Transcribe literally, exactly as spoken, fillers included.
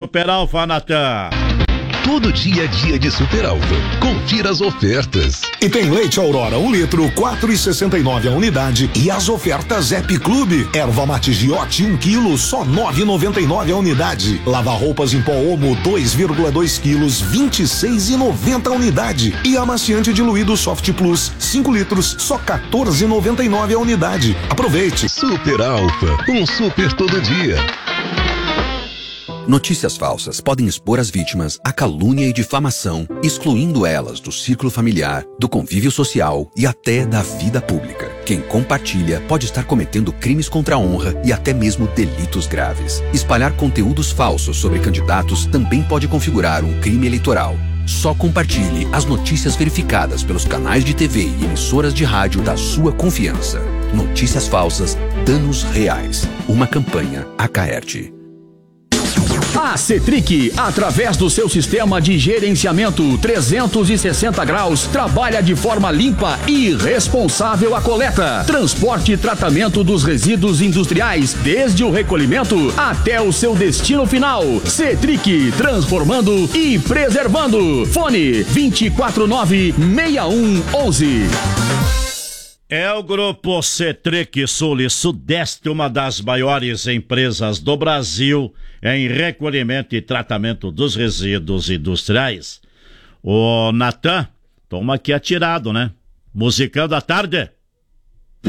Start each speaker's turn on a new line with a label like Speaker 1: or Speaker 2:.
Speaker 1: Super Alfa, Natan.
Speaker 2: Todo dia é dia de Super Alfa. Confira as ofertas.
Speaker 3: E tem leite Aurora, um litro, quatro reais e sessenta e nove a unidade. E as ofertas Zep Clube. Erva mate Giote, um quilo, só nove reais e noventa e nove a unidade. Lava roupas em pó Omo, dois vírgula dois quilos, vinte e seis reais e noventa a unidade. E amaciante diluído Soft Plus, cinco litros, só quatorze reais e noventa e nove a unidade. Aproveite.
Speaker 2: Super Alfa, um super todo dia.
Speaker 4: Notícias falsas podem expor as vítimas à calúnia e difamação, excluindo elas do círculo familiar, do convívio social e até da vida pública. Quem compartilha pode estar cometendo crimes contra a honra e até mesmo delitos graves. Espalhar conteúdos falsos sobre candidatos também pode configurar um crime eleitoral. Só compartilhe as notícias verificadas pelos canais de T V e emissoras de rádio da sua confiança. Notícias falsas, danos reais. Uma campanha Acaerte.
Speaker 5: A Cetric, através do seu sistema de gerenciamento trezentos e sessenta graus, trabalha de forma limpa e responsável a coleta, transporte e tratamento dos resíduos industriais, desde o recolhimento até o seu destino final. Cetric, transformando e preservando. Fone vinte e quatro nove, seis um um um.
Speaker 1: É o Grupo Cetric Sul e Sudeste, uma das maiores empresas do Brasil em recolhimento e tratamento dos resíduos industriais. O Natan, toma aqui atirado, né? Musicando à tarde.